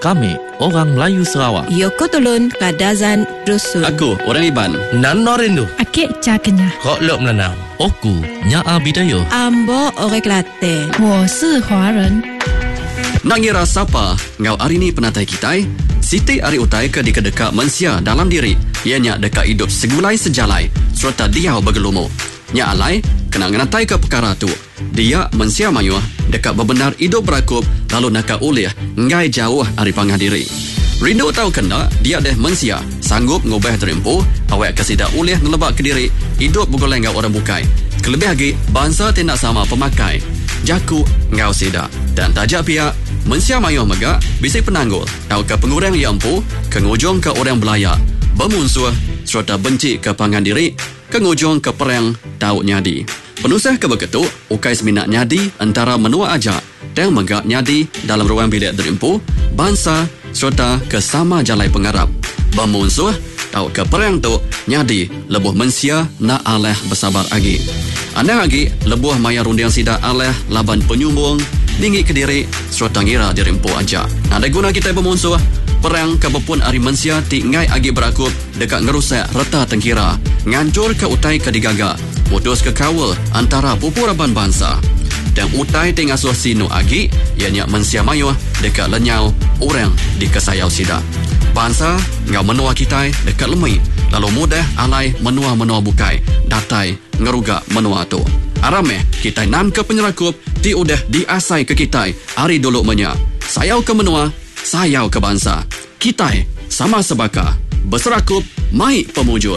Kami orang Melayu Sarawak. Yoko Tolon Kadazan Dusun. Aku orang Iban. Nano Rindu. Akik Cakenya. Kok Lok Melanau. Oku Nyaa Bidayo. Ambo Orang Kelate. 我是华人。 Nak ngira siapa ngau hari ni penatai kitai? Siti ari utai ke di kedeka mensia dalam diri. Ianya dekat hidup segulai sejalai serta dia bergelumu. Nya alai kena ngenatai ke perkara tu. Dia mensia mayuh dekat bebenar hidup berakup lalu nak ulih ngai jauh ari pangah diri. Rindu tahu kena dia deh mensia sanggup ngubah terimpu awak kesida ulih ngelebak ke diri hidup bergoleng ngau orang bukai. Kelebih lagi bangsa tidak sama pemakai. Jaku ngau sida dan tajak pihak mensia mayuh megak bisi penanggul tahu ke pengurang yang empu ke ngujung ke orang belaya bermusuh serta benci ke pangan diri ke ngujung ke perang tahu nyadi. Penusah ke beketuk ukai seminat nyadi antara menua ajak dan megak nyadi dalam ruang bilik terimpu bangsa serta ke sama jalai pengarap. Bermusuh tahu ke perang tu nyadi lebuh mensia nak aleh bersabar lagi. Anda lagi lebuh maya rundiang sida aleh laban penyumbung tinggi ke diri serta ngira dirimpu aja. Ada guna kita bermusuh perang kebepun ari mensia ti ngai agi berakup dekat ngerusak reta tengkira ngancur ke utai ke digaga putus ke kawal antara pupuraban bangsa dan utai ti ngasuh sinu agi ianya mensia mayuh dekat lenyau orang di kesayau sida. Bangsa ngau menua kita dekat lemai lalu mudah alai menua-menua bukai datai ngerugak menua tu. Arameh kita nan ke penyerakup ti udah diasai ke kita hari dulu menya. Sayau ke menua, sayau ke bangsa. Kita sama sebaka berserakup mai pemujur.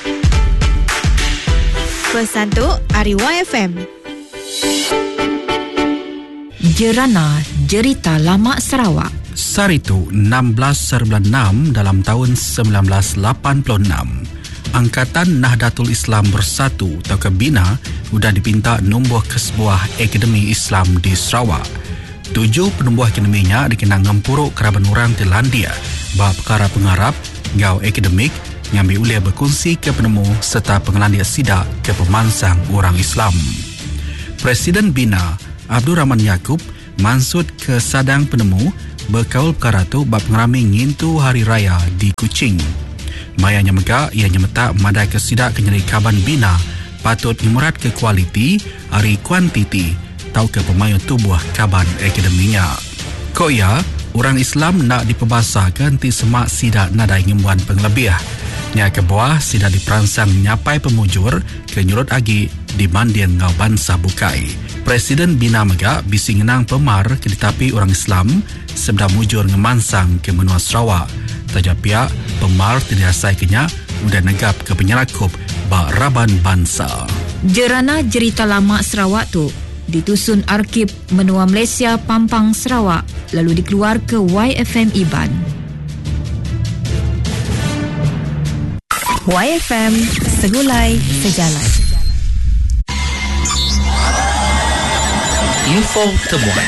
Pesan tu Ari YFM. Jerana Jerita Lama Sarawak. Saritu 16/6 dalam tahun 1986. Angkatan Nahdlatul Islam Bersatu atau Kebina sudah dipinta numbuh ke sebuah akademi Islam di Sarawak. 7 penubuh akademinya dikenang ngempuruk keraban orang di Landia bab perkara pengarap, gau akademik, ngambil ulia berkongsi ke penemu serta pengelandia sidak ke pemansang orang Islam. Presiden Bina Abdul Rahman Yaakob mansut ke sadang penemu berkaul perkara tu bab pengerami ngintu hari raya di Kuching. Mayanya megak ia nyemetak madai ke sidak kenyeri kaban Bina patut imurat ke kualiti hari kuantiti tau ke pemain tubuh kaban akademinya. Koya orang Islam nak diperbasahkan ti semak sidak nadai ngimbuan penglebih. Nya ke bawah sidak diperansang nyapai pemujur ke nyurut agi di mandian ngau bangsa bukai. Presiden Bina megak bisi ngenang pemar ke ditapi orang Islam sebeda mujur ngemansang ke menua Sarawak. Tajak pihak pemar tidak asai kenya udah negap ke penyerakup bak raban bangsa. Jerana Jerita Lama Sarawak tu ditusun Arkib Menua Malaysia Pampang Sarawak lalu dikeluar ke YFM Iban. YFM Segulai Sejalan. Info temuan.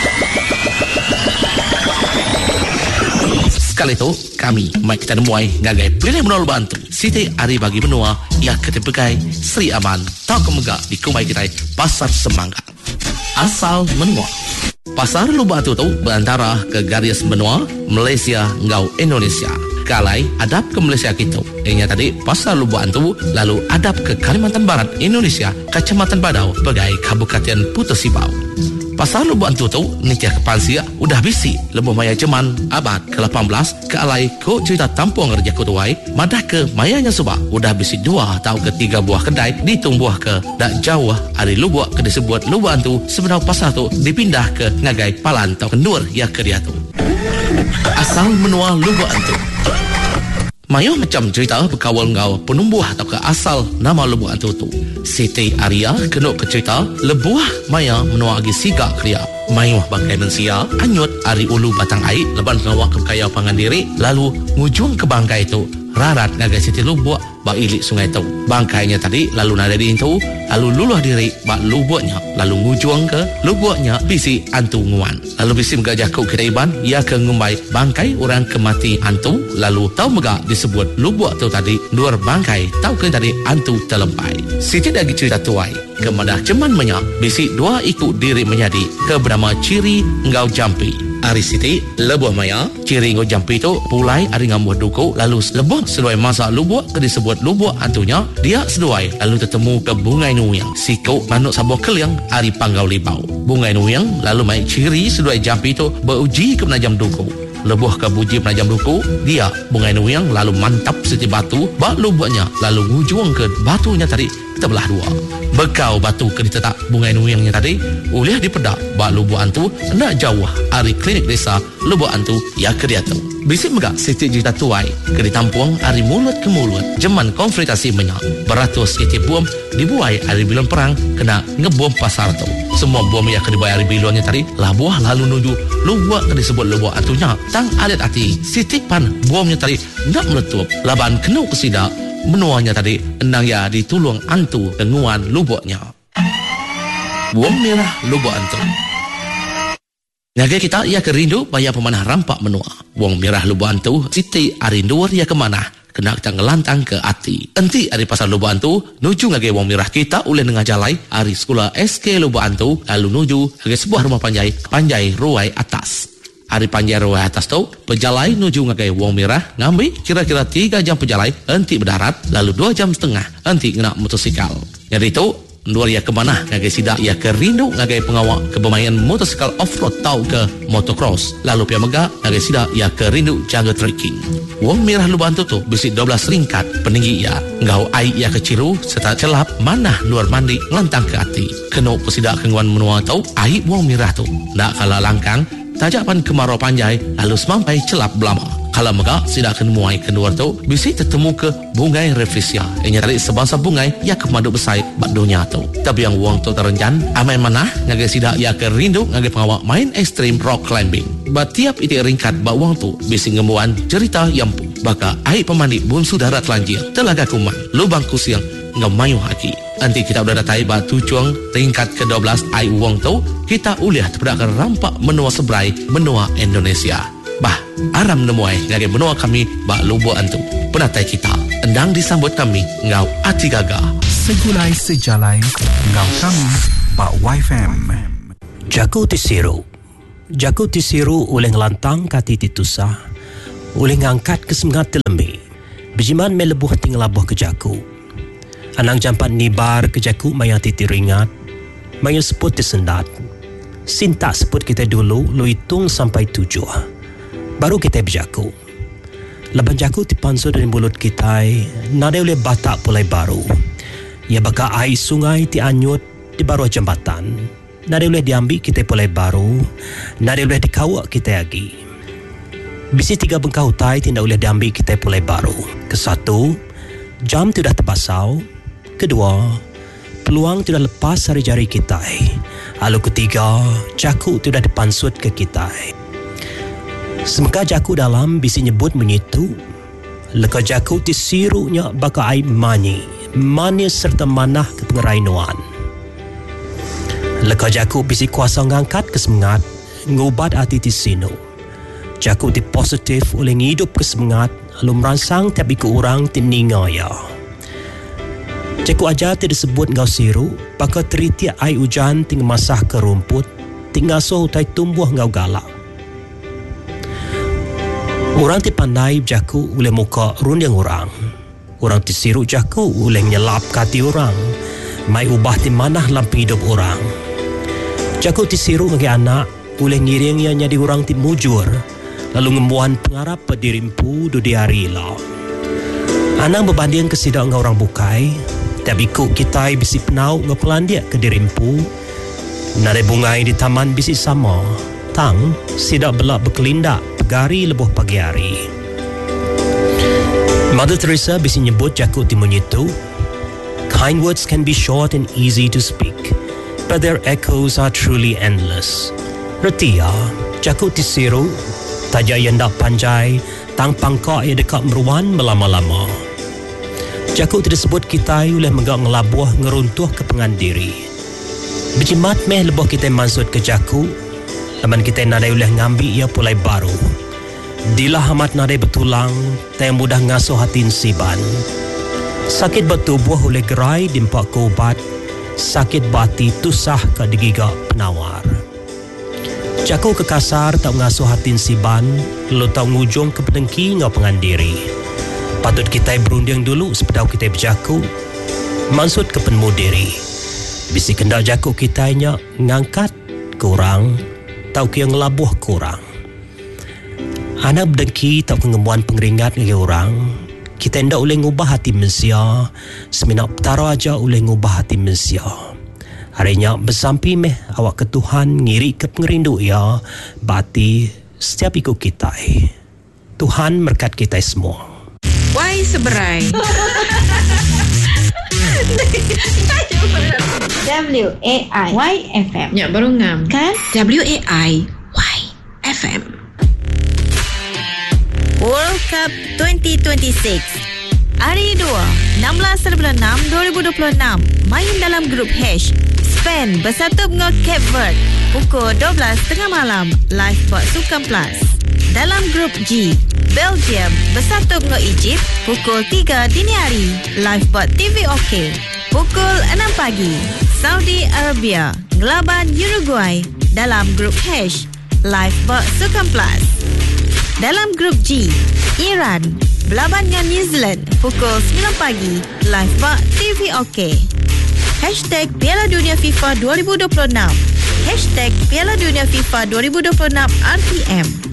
Sekali itu kami mai kita nemuai ngagai pilih menol bantu Siti Ari bagi menua ia ketepekai Sri Aman tau kemegak di kumai kita Pasar Semangga. Asal menua Pasar Lubatu tu berantara ke garis benua Malaysia ngau Indonesia. Kalai adap ke Malaysia kita. Yang tadi Pasar Lubatu lalu adap ke Kalimantan Barat Indonesia, Kecamatan Badau, bagai Kabupaten Putus Sibau. Pasar Lubatu tu nikah ke Pansia udah bisi lebuh maya Jeman abad ke-18 ke alai ko cerita tampung kerja kutuai madah ke mayanya subak udah bisi 2 atau ke 3 buah kedai ditungbuh ke dak jauh hari lubuk ke disebut Lubatu sebenarnya pasar tu dipindah ke ngagai Palan atau kendur ya ke dia tu. Asal menua Lubatu Mayuh macam cerita berkawal ngau penumbuh atau ke asal nama lebuh antu tu. Siti Arya kenuk ke cerita lebuah maya menua agi siga kriya. Mayuh bangkai mensia anyut ari ulu batang air leban ngawak ke kaya pangan diri lalu ngujung ke bangkai tu rarat ngagai Siti Lubuk bak ilik sungai tu. Bangkainya tadi lalu nada di itu lalu luluh diri bak lubuknya lalu ngujung ke lubuknya bisi antu nguan. Lalu bisi megajah kau kiraiban ia ke ngumbai bangkai orang kemati antu lalu tau megak disebut lubuk tu tadi luar bangkai tau ke tadi antu terlempai. Siti lagi cerita tuai kemadah ceman menya bisi 2 ikut diri menjadi ke bernama Ciri Ngau Jampi. Ari Siti lebuh maya ciri ngo jampi tu pulai ari ngamuh duku lalu lebuh sesuai masa lubuk ke disebut lubuk antunya dia sesuai lalu ketemu ke Bungai Nuyang siko manuk sabo keliang ari panggau libau Bungai Nuyang lalu mai ciri sesuai jampi tu beruji ke penajam duku lebuh ke buji penajam duku dia Bungai Nuyang lalu mantap seti batu bak lubuknya lalu ngujung ke batunya tadi terbelah dua bekau batu ke ditetak Bungai Nuyangnya tadi ulih dipedak bak lubuk antu nak jauh ari klinik desa lubuk antu ya ke dia tu bisik megak siti juta tuai ke ditampung ari mulut ke mulut jeman konfrontasi menyak beratus iti bom dibuai ari bilon perang kena ngebom pasar tu semua bom yang ke dibuai ari bilonnya tadi labuah lalu nuju lubuk ke disebut lubuk antunya tang alit hati siti pan bomnya tadi nak meletup laban kena kesidak menuanya tadi endang ya ditulung antu denguan lubuknya wong merah lubuk antu Naga kita ia kerindu bayar pemanah rampak menua. Wong merah lubuk antu siti ari luar ia kemana kena kita ngelantang ke ati. Enti ari pasar lubuk antu nuju ngage wong merah kita uleh nengah jalai ari sekolah SK lubuk antu lalu nuju ngage sebuah rumah panjai ruai atas. Ari panjai ruai atas tu pejalai nuju ngage wong merah ngambil kira-kira 3 jam pejalai enti berdarat lalu 2 jam setengah enti kena motosikal. Jadi itu luar ia kemana ngagai sidak ia kerindu ngagai pengawak ke bermain motosikal off-road tau ke motocross lalu pia megak ngagai sidak ia kerindu jaga trekking wong merah lubuk antu tu besi 12 ringkat peninggi ia ngau ai ia keciru serta celap manah luar mandi ngelantang ke hati kena pesidak kenguan menua tau ai wong merah tu nak kalah langkang tajapan kemarau panjai lalu semampai celap belama kalau megak sidak kenemuai keluar tu bisi tertemu ke Bungai Refisia yang tarik sebangsa bungai ia kemaduk besai bak dunia tu tapi yang wong tu terenjan amai manah ngagai sidak ia kerindu ngagai pengawak main ekstrim rock climbing batiap iti ringkat bak wong tu bisi ngemuan cerita yampu baka air pemandi bungsu darat lanjir telaga kuman lubang kusiang ngemayu haki nanti kita udah datai bak tujuang ringkat ke-12 air wong tu kita uliah terpedak ke rampak menua sebrai menua Indonesia bah aram nemuai ngagai benua kami bak lubuk antu penatai kita endang disambut kami ngau ati gaga segulai sejalai ngau kami bak YFM Jaku tisiru oleh ngelantang kati titusah oleh ngangkat kesemangat telembi bijiman melebuh tinglabuh ke jaku anang jampat nibar ke jaku maya titi ringat maya seput disendat sintak seput kita dulu lu hitung sampai 7 baru kita berjaku. Laban jaku dipansur dari mulut kita, nada oleh batak pulai baru. Ia baka air sungai dianyut di bawah jambatan. Nada oleh diambil kita pulai baru, nada oleh dikawak kita lagi. Bisi 3 bengkau tai tidak oleh diambil kita pulai baru. Kesatu, jam tidak terpasau. Kedua, peluang tidak lepas dari jari kita. Lalu ketiga, jaku tidak dipansut ke kita. Semeka jaku dalam bisi nyebut menyitu leka jaku tisirunya baka aib mani serta manah ke pengerainuan leka jaku bisi kuasa ngangkat kesemangat ngubat hati tisinu jaku ti positif oleh ngidup kesemangat lalu merangsang tapi ke orang tininga ya jaku aja ti disebut ngau siru baka teriti ai hujan ting masah ke rumput tinggal so utai tumbuh ngau galak. Orang ti pandai jaku oleh muka runding orang. Orang ti siru jaku oleh nyelap kati orang. Mai ubah ti manah lampi hidup orang. Jaku ti siru ngagi anak oleh ngiringnya jadi orang ti mujur. Lalu ngembuan pengarap pedirimpu du diari lau. Anang berbanding kesidak ngau orang bukai. Tapi ku kita bisi penau ngepelan dia ke dirimpu. Nare bungai di taman bisi sama. Tang sidak belak berkelindak. Gari lebuh pagi hari. Mother Teresa bisi nyebut jaku timun itu, kind words can be short and easy to speak, but their echoes are truly endless. Retia, jaku tisiru, taja yendak panjai, tang pangkak ia dekat meruan melama-lama. Jaku disebut kita oleh menggak ngelabuh ngeruntuh ke pengandiri. Berjimat meh lebuh kita mansut ke jaku, laman kita nadai oleh ngambil ia pulai baru. Dilah amat nadai betulang, tak mudah ngasuh hatin siban. Sakit bertubuh oleh gerai dimpak ke ubat, sakit bati tusah ke digigak penawar. Jaku kekasar tak mengasuh hatin siban, lo tak ngujung ke pedengki ngau pengandiri. Patut kita berunding dulu sepedau kita berjaku. Maksud ke penmu diri. Bisi kendak jaku kita ngangkat kurang, tau ke ngelabuh kurang. Anak berdengki tak pengemuan pengeringat ke orang. Kita hendak boleh ngubah hati manusia, seminak petara aja boleh ngubah hati manusia. Harinya bersampi meh awak ke Tuhan ngiri ke pengerindu ya, bati setiap ikut kita. Tuhan berkat kita semua. Why seberai? WAI YFM. Ya, baru ngam. Kan? WAI YFM. World Cup 2026. Hari 2, 16/6/2026. Main dalam grup H. Spain bersatu dengan Cape Verde pukul 12:30 malam live buat Sukan Plus. Dalam grup G, Belgium bersatu dengan Egypt pukul 3 dini hari live buat TV OK. Pukul 6 pagi, Saudi Arabia ngelaban Uruguay dalam grup H live buat Sukan Plus. Dalam grup G, Iran berlaban dengan New Zealand pukul 9 pagi live buat TV OK. #Piala Dunia FIFA 2026. #Piala Dunia FIFA 2026 RTM.